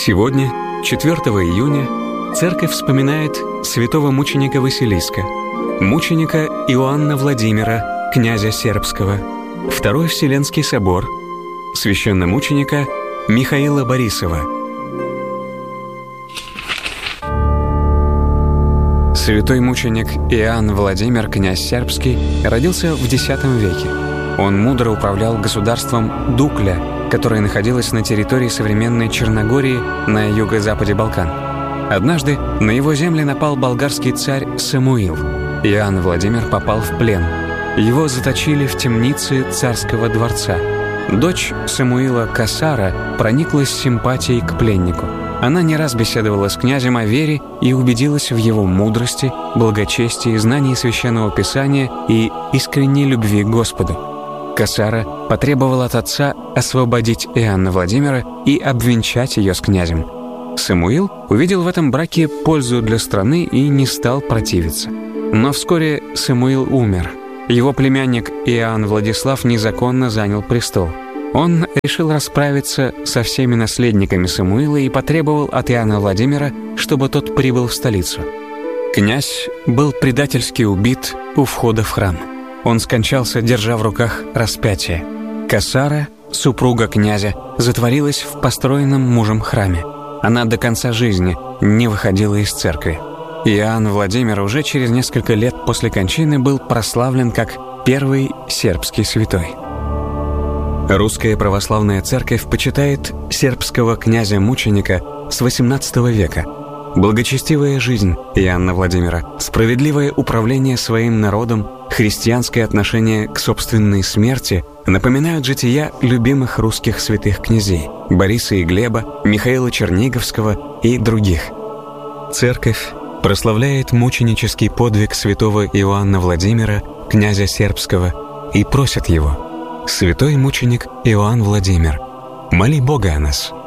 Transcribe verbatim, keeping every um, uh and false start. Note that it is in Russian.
Сегодня, четвёртого июня, церковь вспоминает святого мученика Василиска, мученика Иоанна Владимира, князя Сербского, Второй Вселенский собор, священномученика Михаила Борисова. Святой мученик Иоанн Владимир, князь Сербский, родился в десятом веке. Он мудро управлял государством Дукля, которое находилось на территории современной Черногории на юго-западе Балкан. Однажды на его земли напал болгарский царь Самуил. Иоанн Владимир попал в плен. Его заточили в темнице царского дворца. Дочь Самуила Касара прониклась симпатией к пленнику. Она не раз беседовала с князем о вере и убедилась в его мудрости, благочестии, знании Священного Писания и искренней любви к Господу. Касара потребовала от отца освободить Иоанна Владимира и обвенчать ее с князем. Самуил увидел в этом браке пользу для страны и не стал противиться. Но вскоре Самуил умер. Его племянник Иоанн Владислав незаконно занял престол. Он решил расправиться со всеми наследниками Самуила и потребовал от Иоанна Владимира, чтобы тот прибыл в столицу. Князь был предательски убит у входа в храм. Он скончался, держа в руках распятие. Касара, супруга князя, затворилась в построенном мужем храме. Она до конца жизни не выходила из церкви. Иоанн Владимир уже через несколько лет после кончины был прославлен как первый сербский святой. Русская православная церковь почитает сербского князя-мученика с восемнадцатого века. Благочестивая жизнь Иоанна Владимира, справедливое управление своим народом, христианское отношение к собственной смерти напоминают жития любимых русских святых князей Бориса и Глеба, Михаила Черниговского и других. Церковь прославляет мученический подвиг святого Иоанна Владимира, князя Сербского, и просит его: «Святой мученик Иоанн Владимир, моли Бога о нас».